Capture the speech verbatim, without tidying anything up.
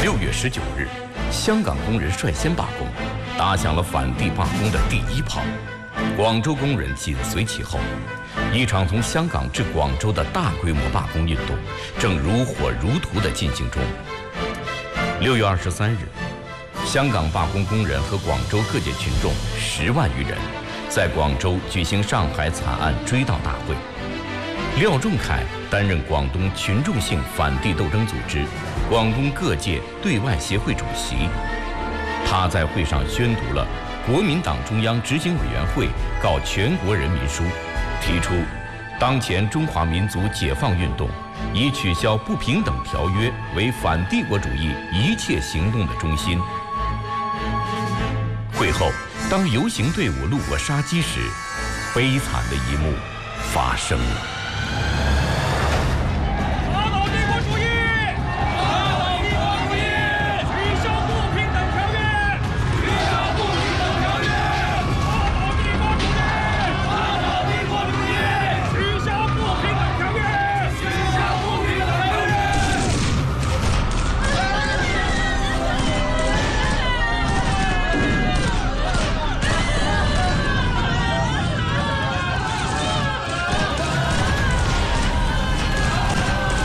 六月十九日，香港工人率先罢工，打响了反帝罢工的第一炮。广州工人紧随其后，一场从香港至广州的大规模罢工运动正如火如荼地进行中。六月二十三日，香港罢工工人和广州各界群众十万余人，在广州举行上海惨案追悼大会。廖仲恺担任广东群众性反帝斗争组织广东各界对外协会主席。他在会上宣读了国民党中央执行委员会告全国人民书，提出当前中华民族解放运动以取消不平等条约为反帝国主义一切行动的中心。会后，当游行队伍路过杀鸡时，悲惨的一幕发生了。